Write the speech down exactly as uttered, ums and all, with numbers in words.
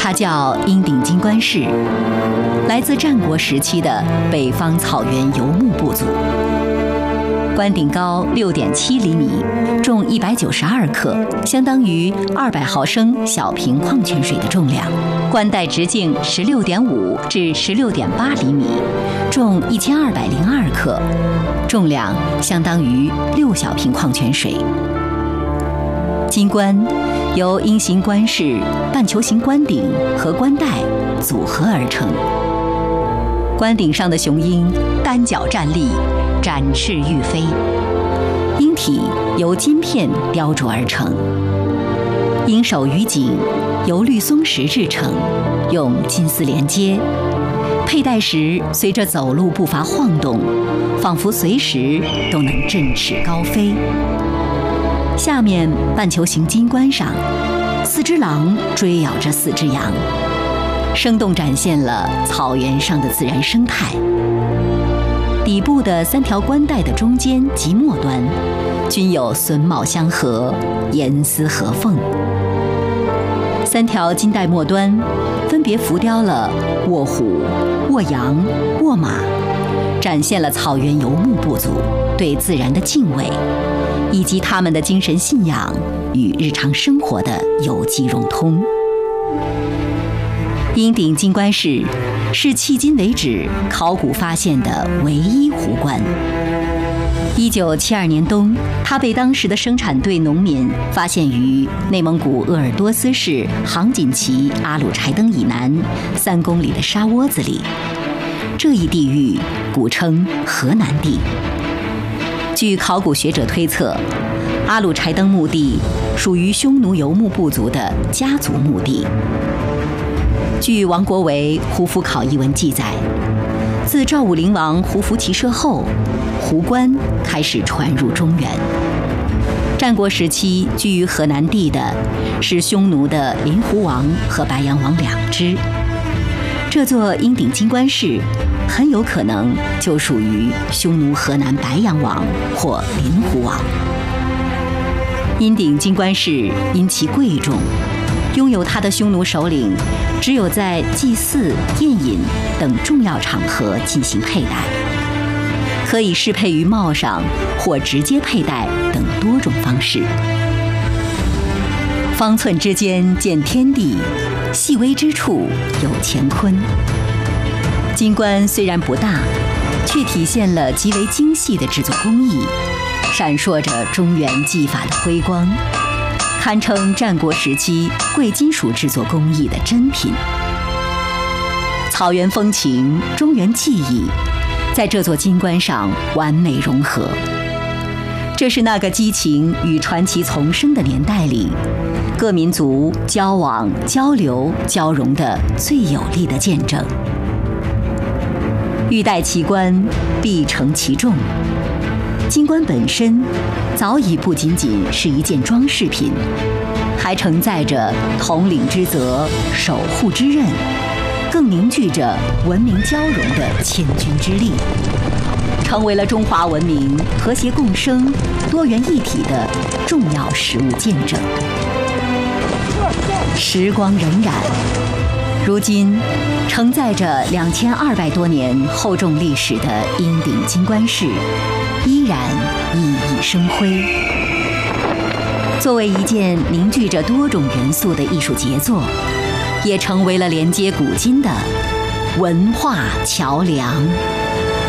它叫鹰顶金冠氏，来自战国时期的北方草原游牧部族。冠顶高六点七厘米，重一百九十二克，相当于二百毫升小瓶矿泉水的重量。冠带直径十六点五至十六点八厘米，重一千二百零二克，重量相当于六小瓶矿泉水。金冠由鹰形冠饰、半球形冠顶和冠带组合而成。冠顶上的雄鹰单脚站立，展翅欲飞，鹰体由金片雕琢而成，鹰首与颈由绿松石制成，用金丝连接，佩戴时随着走路步伐晃动，仿佛随时都能振翅高飞。下面半球形金冠上，四只狼追咬着四只羊，生动展现了草原上的自然生态。底部的三条冠带的中间及末端，均有榫卯相合，严丝合缝。三条金带末端分别浮雕了卧虎、卧羊、卧马，展现了草原游牧部族对自然的敬畏，以及他们的精神信仰与日常生活的有机融通。鹰顶金冠氏是迄今为止考古发现的唯一湖冠。一九七二年冬，它被当时的生产队农民发现于内蒙古鄂尔多斯市杭锦旗阿鲁柴登以南三公里的沙窝子里。这一地域古称河南地。据考古学者推测，阿鲁柴登墓地属于匈奴游牧部族的家族墓地。据王国维《胡服考异文》记载，自赵武灵王胡服骑射后，胡冠开始传入中原。战国时期居于河南地的是匈奴的林胡王和白羊王两支，这座鹰顶金冠氏很有可能就属于匈奴河南白羊王或林胡王。鹰顶金冠氏因其贵重，拥有它的匈奴首领只有在祭祀、宴饮等重要场合进行佩戴，可以适配于帽上或直接佩戴等多种方式。方寸之间见天地，细微之处有乾坤。金冠虽然不大，却体现了极为精细的制作工艺，闪烁着中原技法的辉光，堪称战国时期贵金属制作工艺的珍品。草原风情、中原技艺，在这座金冠上完美融合。这是那个激情与传奇丛生的年代里，各民族交往、交流、交融的最有力的见证。欲戴其冠，必承其重。金冠本身早已不仅仅是一件装饰品，还承载着统领之责、守护之任，更凝聚着文明交融的千钧之力，成为了中华文明和谐共生、多元一体的重要实物见证。时光荏苒，如今承载着两千二百多年厚重历史的鹰顶金冠氏，依然熠熠生辉。作为一件凝聚着多种元素的艺术杰作，也成为了连接古今的文化桥梁。